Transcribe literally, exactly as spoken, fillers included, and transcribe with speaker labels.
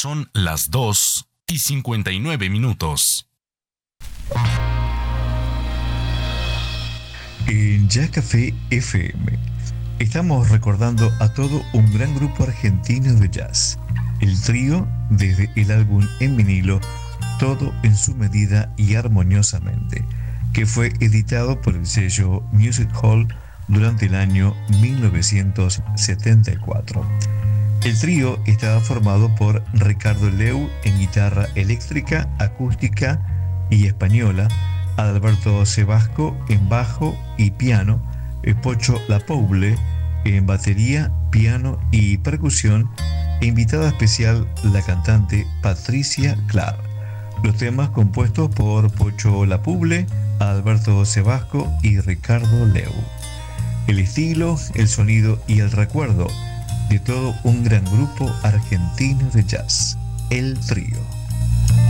Speaker 1: Son las dos y cincuenta y nueve minutos.
Speaker 2: En Ya Café F M estamos recordando a todo un gran grupo argentino de jazz. El trío, desde el álbum en vinilo, Todo en su medida y armoniosamente, que fue editado por el sello Music Hall durante el año mil novecientos setenta y cuatro. El trío estaba formado por Ricardo Leu en guitarra eléctrica, acústica y española, Adalberto Sebasco en bajo y piano, Pocho Lapouble en batería, piano y percusión, e invitada especial la cantante Patricia Clark. Los temas compuestos por Pocho Lapouble, Adalberto Sebasco y Ricardo Leu. El estilo, el sonido y el recuerdo de todo un gran grupo argentino de jazz, el trío.